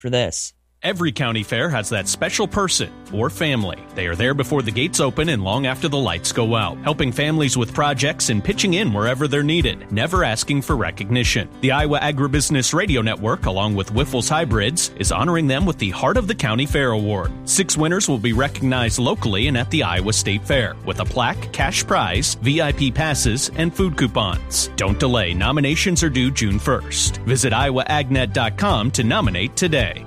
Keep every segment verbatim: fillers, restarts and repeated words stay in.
for this. Every county fair has that special person or family. They are there before the gates open and long after the lights go out, helping families with projects and pitching in wherever they're needed, never asking for recognition. The Iowa Agribusiness Radio Network, along with Wyffels Hybrids, is honoring them with the Heart of the County Fair Award. Six winners will be recognized locally and at the Iowa State Fair, with a plaque, cash prize, V I P passes, and food coupons. Don't delay. Nominations are due June first. Visit iowa ag net dot com to nominate today.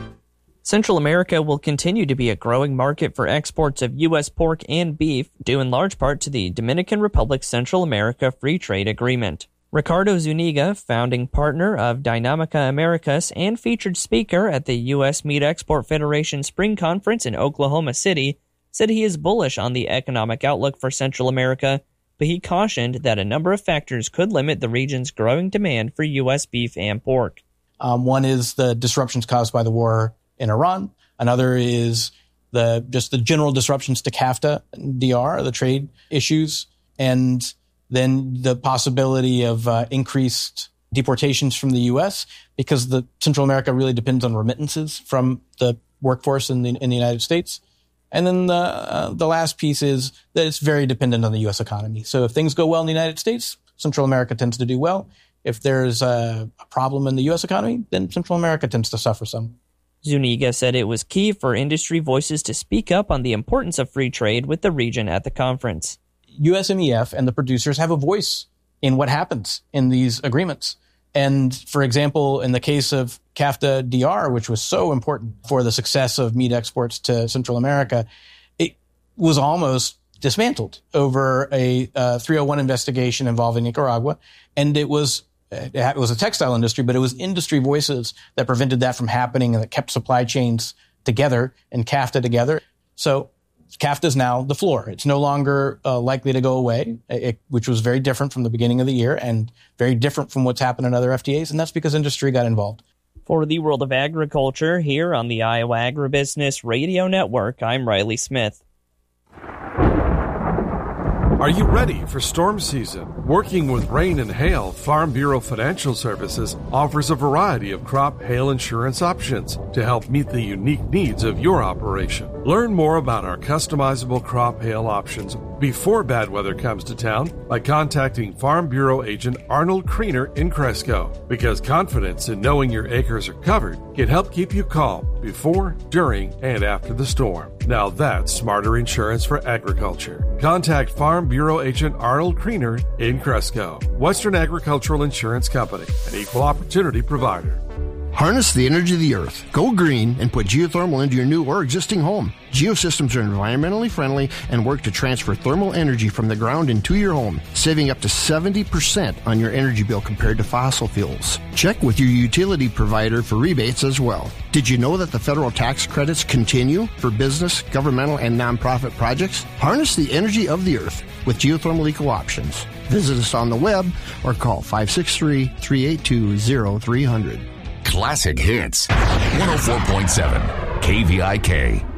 Central America will continue to be a growing market for exports of U S pork and beef, due in large part to the Dominican Republic Central America Free Trade Agreement. Ricardo Zuniga, founding partner of Dynamica Americas and featured speaker at the U S Meat Export Federation Spring Conference in Oklahoma City, said he is bullish on the economic outlook for Central America, but he cautioned that a number of factors could limit the region's growing demand for U S beef and pork. Um, one is the disruptions caused by the war in Iran. Another is the just the general disruptions to CAFTA, D R, the trade issues, and then the possibility of uh, increased deportations from the U S because the Central America really depends on remittances from the workforce in the in the United States. And then the uh, the last piece is that it's very dependent on the U S economy. So if things go well in the United States, Central America tends to do well. If there's a, a problem in the U S economy, then Central America tends to suffer some. Zuniga said it was key for industry voices to speak up on the importance of free trade with the region at the conference. U S M E F and the producers have a voice in what happens in these agreements. And for example, in the case of CAFTA D R, which was so important for the success of meat exports to Central America, it was almost dismantled over a uh, three oh one investigation involving Nicaragua. And it was It was a textile industry, but it was industry voices that prevented that from happening and that kept supply chains together and CAFTA together. So CAFTA is now the floor. It's no longer uh, likely to go away, it, which was very different from the beginning of the year and very different from what's happened in other F T As. And that's because industry got involved. For the World of Agriculture here on the Iowa Agribusiness Radio Network, I'm Riley Smith. Are you ready for storm season? Working with rain and hail, Farm Bureau Financial Services offers a variety of crop hail insurance options to help meet the unique needs of your operation. Learn more about our customizable crop hail options before bad weather comes to town by contacting Farm Bureau agent Arnold Kriener in Cresco, because confidence in knowing your acres are covered can help keep you calm before, during, and after the storm. Now that's smarter insurance for agriculture. Contact Farm Bureau agent Arnold Kriener in Cresco. Western Agricultural Insurance Company, an equal opportunity provider. Harness the energy of the earth. Go green and put geothermal into your new or existing home. Geosystems are environmentally friendly and work to transfer thermal energy from the ground into your home, saving up to seventy percent on your energy bill compared to fossil fuels. Check with your utility provider for rebates as well. Did you know that the federal tax credits continue for business, governmental, and nonprofit projects? Harness the energy of the earth with geothermal eco options. Visit us on the web or call five six three, three eight two, zero three zero zero. Classic Hits, one oh four point seven K V I K.